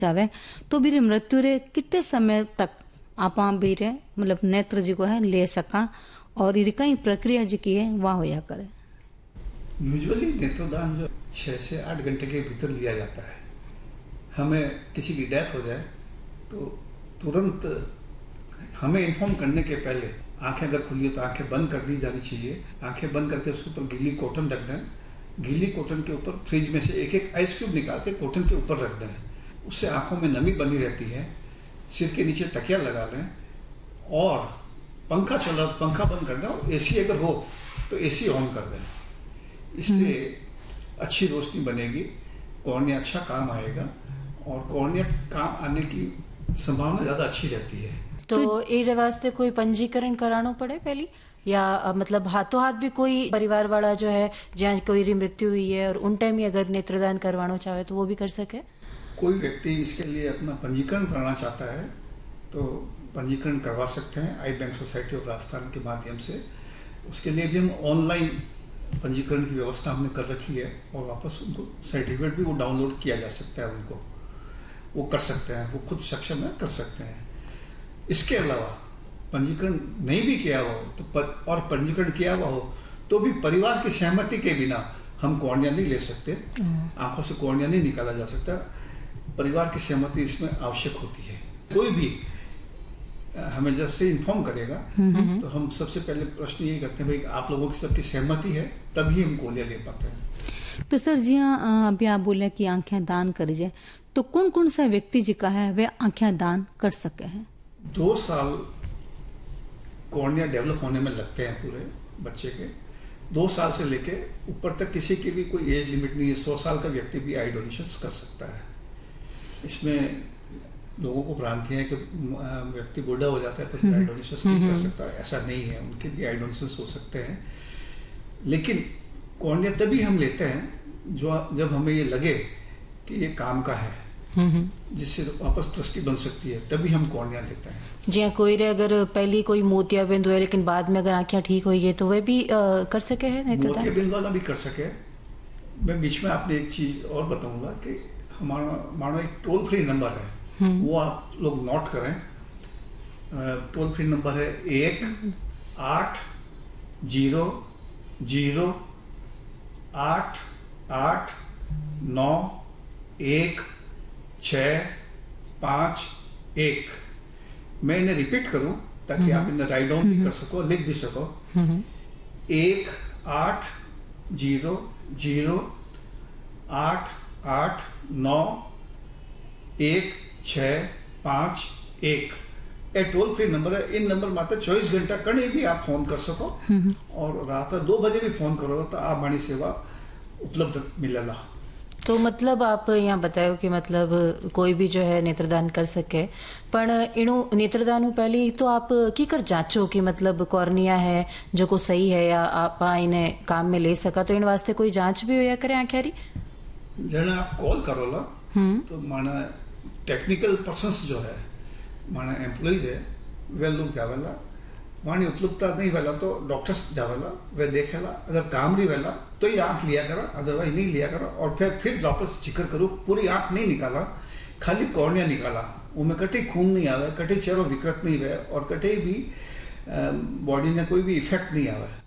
जावे तो भी मृत्यु रे कितने समय तक आप भी रे मतलब नेत्र जी को है ले सका और ये कई प्रक्रिया जी की है वह होया करे। यूजुअली नेत्रदान जो 6 से 8 घंटे के भीतर लिया जाता है। हमें किसी की डेथ हो जाए तो तुरंत हमें इन्फॉर्म करने के पहले आंखें अगर खुली हो तो आंखें बंद कर दी जानी चाहिए। आंखें बंद करके उसके ऊपर गीली कॉटन रख दें। गीली कॉटन के ऊपर फ्रिज में से एक एक आइस क्यूब निकाल के कॉटन के ऊपर रख दें। उससे आंखों में नमी बनी रहती है। सिर के नीचे तकिया लगा लें और पंखा चला तो पंखा बंद कर दें और एसी अगर हो तो एसी ऑन कर दें। इससे अच्छी रोशनी बनेगी, कॉर्निया अच्छा काम आएगा और कॉर्निया काम आने की संभावना ज्यादा अच्छी रहती है। तो ये वास्ते कोई पंजीकरण कराना पड़े पहली या मतलब हाथों हाथ भी कोई परिवार वाला जो है जहाँ कोई मृत्यु हुई है और उन टाइम ही अगर नेत्रदान करवाना चाहे तो वो भी कर सके? कोई व्यक्ति इसके लिए अपना पंजीकरण कराना चाहता है तो पंजीकरण करवा सकते हैं आई बैंक सोसाइटी ऑफ राजस्थान के माध्यम से। उसके लिए भी हम ऑनलाइन पंजीकरण की व्यवस्था हमने कर रखी है और वापस उनको सर्टिफिकेट भी वो डाउनलोड किया जा सकता है। उनको वो कर सकते हैं, वो खुद सक्षम है, कर सकते हैं। इसके अलावा पंजीकरण नहीं भी किया हुआ हो तो और पंजीकरण किया हुआ हो तो भी परिवार की सहमति के बिना हम कॉर्निया नहीं ले सकते। आंखों से कॉर्निया नहीं निकाला जा सकता। परिवार की सहमति इसमें आवश्यक होती है। कोई भी हमें जब से इन्फॉर्म करेगा तो हम सबसे पहले प्रश्न यही करते हैं भाई आप लोगों की सबकी सहमति है तभी हम कॉर्निया ले पाते हैं। तो सर जी अभी आप बोले कि आंखें दान करी जाए तो कौन कौन सा व्यक्ति जी का है वे आंखें दान कर सके हैं? 2 साल कॉर्निया डेवलप होने में लगते हैं पूरे बच्चे के। 2 साल से लेके ऊपर तक किसी की भी कोई एज लिमिट नहीं है। 100 साल का व्यक्ति भी आई डोनेशन कर सकता है। इसमें लोगों को भ्रांति है कि व्यक्ति बूढ़ा हो जाता है तो आई डोनेशन नहीं कर सकता। ऐसा नहीं है, उनके भी आई डोनेशन हो सकते हैं। लेकिन कॉर्निया तभी हम लेते हैं जब हमें ये लगे कि ये काम का है, जिससे वापस दृष्टि बन सकती है, तभी हम कॉर्निया लेते हैं। जी कोई रे अगर पहली कोई मोतियाबिंद हुए लेकिन बाद में अगर आंखें ठीक हुई है तो वह भी कर सके है? मोतियाबिंद वाला भी कर सके। मैं बीच में आपने एक चीज और बताऊंगा कि हमारा एक टोल फ्री नंबर है, वो आप लोग नोट करें। टोल फ्री नंबर है 1-800-8-9-1-6-5-1। मैं इन्हें रिपीट करूं ताकि आप इन्हें राइट डाउन भी कर सको, लिख भी सको। 1-800-8-9-1-6-5-1 ए टोल फ्री नंबर है। इन नंबर मात्र 24 घंटा कहीं भी आप फोन कर सको और रात 2 बजे भी फोन करो तो आप हमारी सेवा उपलब्ध मिलेगा। तो मतलब आप यहाँ बतायो कि मतलब कोई भी जो है नेत्रदान कर सके, पर इणु नेत्रदान पहले तो आप की कर जांचो कि मतलब कॉर्निया है जो को सही है या आप इन्हें काम में ले सका, तो इन वास्ते कोई जांच भी होया करे आंखेरी? जने आप कॉल करो ला तो माना टेक्निकल पर्सन्स जो है माना एम्प्लॉइज है वे लोग जावेला। वाणी उपलब्धता नहीं वेला तो डॉक्टर्स जावेला, वे देखेला। अगर काम नहीं वेला तो ये आंख लिया करा, अदरवाइज नहीं लिया करा। और फिर वापस जिक्र करो, पूरी आंख नहीं निकाला, खाली कॉर्निया निकाला। उनमें कटे खून नहीं आवे, कटे चेहरा विकृत नहीं हुए और कटे भी बॉडी में कोई भी इफेक्ट नहीं आवे।